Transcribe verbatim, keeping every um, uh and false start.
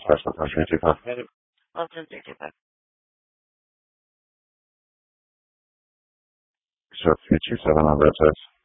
special one three two five. one two three two five. Show three two seven on red test.